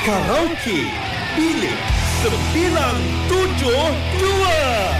Karaoke Bilik 972.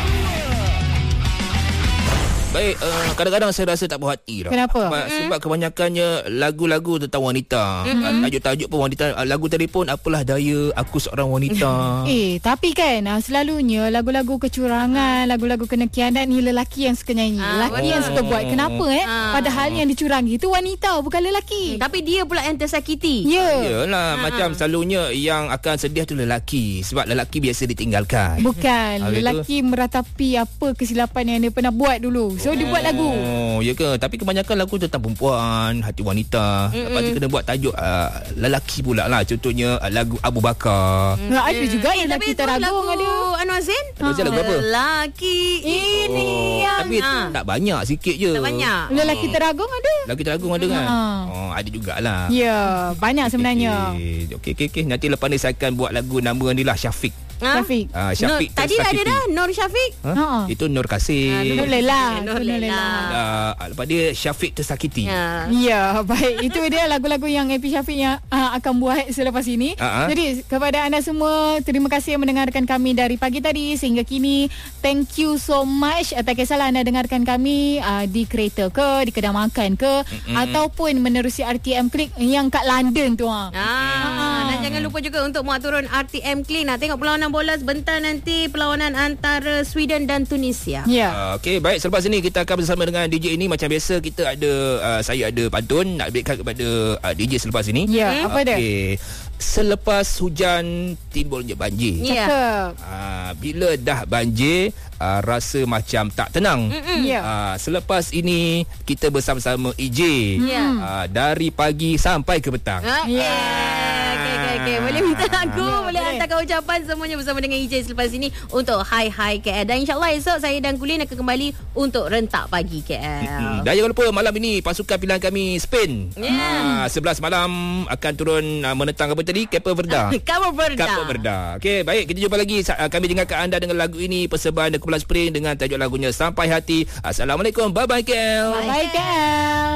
Baik, kadang-kadang saya rasa tak puas hati dah. Kenapa? Sebab kebanyakannya lagu-lagu tentang wanita. Tajuk-tajuk pun wanita. Lagu telefon, apalah daya aku seorang wanita. Tapi kan selalunya lagu-lagu kecurangan, lagu-lagu kena khianat ni lelaki yang suka nyanyi. Lelaki yang suka buat. Kenapa Padahal yang dicurangi itu wanita, bukan lelaki. Tapi dia pula yang tersakiti. Yalah, macam selalunya yang akan sedih tu lelaki. Sebab lelaki biasa ditinggalkan. Bukan, lelaki meratapi apa kesilapan yang dia pernah buat dulu. So dia buat lagu. Oh, ya ke? Tapi kebanyakan lagu tentang perempuan, hati wanita. Lepas tu kena buat tajuk lelaki pula lah. Contohnya lagu Abu Bakar. Ada juga yang lelaki teragung ada. Anwar Zain? Lagu apa? Lelaki ini yang Tapi tak banyak, sikit je. tak banyak. Lelaki teragung ada. Lelaki teragung ada kan? Ada jugalah. Ya, banyak sebenarnya. Okey. Nanti lepas ni saya akan buat lagu nama ni lah Syafiq. Syafiq. Syafiq Tadi ada dah Nur Syafiq. Itu Nur Kasih. Nur Lela. Lepas dia Syafiq tersakiti. Ya, baik. Itu dia lagu-lagu yang AP Syafiq yang akan buat selepas ini. Jadi kepada anda semua, terima kasih yang mendengarkan kami dari pagi tadi sehingga kini. Thank you so much. Tak kisahlah anda dengarkan kami di kereta ke, di kedai makan ke, ataupun menerusi RTM Click yang kat London tu. Dan jangan lupa juga untuk muat turun RTM Click. Nak tengok perlawanan bola sebentar nanti, perlawanan antara Sweden dan Tunisia. Okey, baik, selepas ini kita akan bersama dengan DJ ini. Macam biasa kita ada saya ada pantun nak berikan kepada DJ selepas ini. Apa dia? Selepas hujan timbulnya banjir. Cakap. Bila dah banjir, rasa macam tak tenang. Selepas ini kita bersama-sama EJ dari pagi sampai ke petang. Okay. Boleh minta lagu, boleh hantarkan ucapan, semuanya bersama dengan EJ selepas ini untuk Hai KL. Dan insyaAllah esok saya dan Kulin akan kembali untuk Rentak Pagi KL. Dan jangan lupa malam ini pasukan pilihan kami Spain 11 malam akan turun menentang apa tadi? Cape Verde. Okey, baik, kita jumpa lagi. Kami dengarkan anda dengan lagu ini, persembahan The Kumpulan Spring dengan tajuk lagunya Sampai Hati. Assalamualaikum. Bye-bye KL. Bye KL.